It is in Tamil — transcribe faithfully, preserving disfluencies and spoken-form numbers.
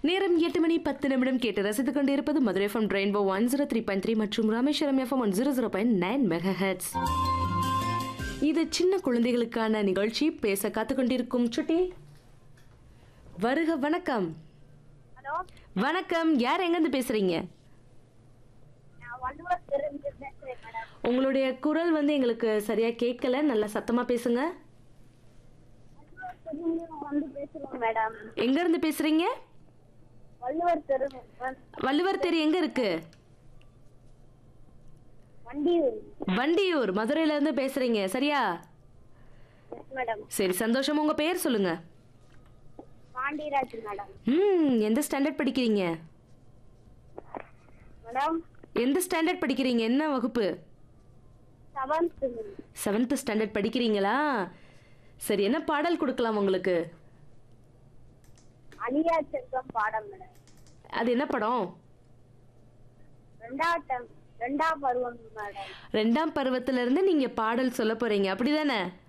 நேரம் எட்டு மணி பத்து நிமிடம் கேட்டு ரசித்துக் கொண்டிருப்பது Madurai FM rainbow one zero three point three மற்றும் Rameswaram FM one zero zero point nine mega heads. இது சின்ன குழந்தைகளுக்கான நிகழ்ச்சி. பேச காத்துக்கொண்டிருக்கும் சுட்டி வருக. வணக்கம். ஹலோ வணக்கம். யார் எங்கிருந்து பேசுறீங்க? நான் வள்ளுவர் தெருவில் பேசுறேன் மேடம். உங்களுடைய குரல் வந்து எங்களுக்கு சரியா கேட்கல. நல்லா சத்தமா பேசுங்க. வள்ளுவர் தெருவில் வந்து பேசுறோம் மேடம். எங்க இருந்து பேசுறீங்க? வள்ளுவர் தெரு வள்ளுவர் தெரு எங்க இருக்கு? வண்டியூர். வண்டியூர், மதுரையில இருந்து பேசுறீங்க சரியா? Yes madam. சரி, சந்தோஷம். உங்க பெயர் சொல்லுங்க. பாண்டியராஜ் மேடம். ம் எந்த ஸ்டாண்டர்ட் படிக்கிறீங்க? மேடம் எந்த ஸ்டாண்டர்ட் படிக்கிறீங்க? என்ன வகுப்பு? செவன்த். செவன்த் ஸ்டாண்டர்ட் படிக்கிறீங்களா? சரி, என்ன பாடல் கொடுக்கலாம் உங்களுக்கு? அழியா செல்வம் பாடம் மேடம். அது என்ன படம்? ரெண்டாட்டம் ரெண்டாம் பருவம் மேடம். ரெண்டாம் பருவத்துல இருந்து நீங்க பாடல் சொல்ல போறீங்க அப்படிதானே?